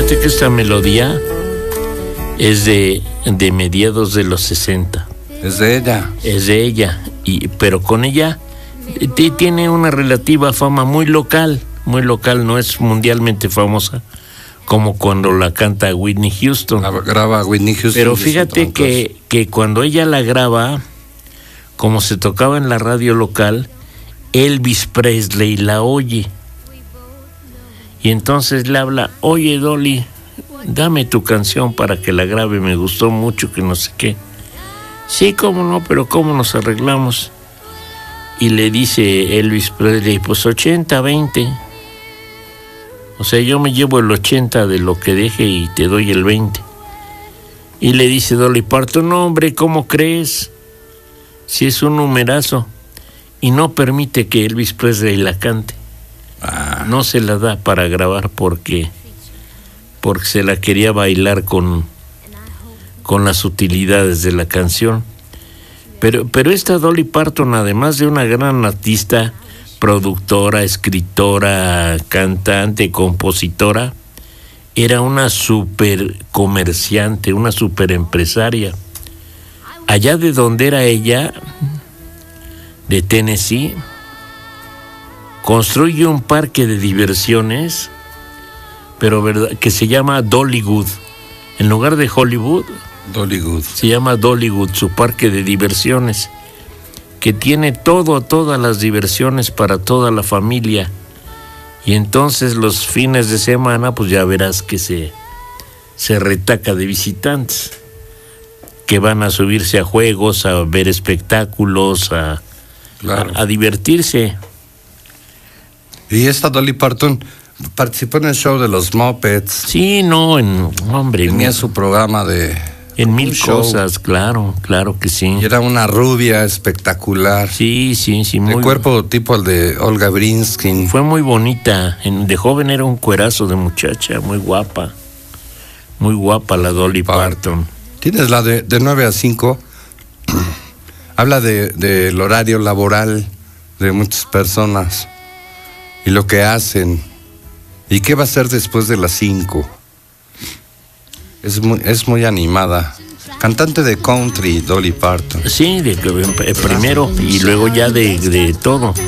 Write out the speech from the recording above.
fíjate que esta melodía es de mediados de los 60. Es de ella. Es de ella, pero con ella tiene una relativa fama muy local, no es mundialmente famosa como cuando la canta Whitney Houston. La graba Whitney Houston. Pero fíjate que cuando ella la graba, como se tocaba en la radio local, Elvis Presley la oye. Y entonces le habla: oye, Dolly, dame tu canción para que la grabe, me gustó mucho, que no sé qué. Sí, cómo no, pero ¿cómo nos arreglamos? Y le dice Elvis Presley: pues 80-20. O sea, yo me llevo el 80 de lo que deje y te doy el 20. Y le dice Dolly Parton: no, hombre, ¿cómo crees? Si es un numerazo. Y no permite que Elvis Presley la cante. No se la da para grabar porque se la quería bailar con las utilidades de la canción. Pero esta Dolly Parton, además de una gran artista, productora, escritora, cantante, compositora, era una super comerciante, una super empresaria. Allá de donde era ella, de Tennessee, construye un parque de diversiones, pero que se llama Dollywood. En lugar de Hollywood, Dollywood. Se llama Dollywood, su parque de diversiones, que tiene todas las diversiones para toda la familia. Y entonces los fines de semana, pues ya verás que se retaca de visitantes que van a subirse a juegos, a ver espectáculos, a divertirse. Y esta Dolly Parton participó en el show de los Muppets. Sí, no, hombre. Tenía su programa en mil cosas, claro que sí. Y era una rubia espectacular. Sí. De cuerpo tipo el de Olga Brinskin. Fue muy bonita. De joven era un cuerazo de muchacha, muy guapa. Muy guapa la Dolly Parton. Tienes la de 9 a 5. Habla del horario laboral de muchas personas y lo que hacen y qué va a hacer después de las 5. Es muy animada. Cantante de country, Dolly Parton. Sí, primero y luego ya de todo.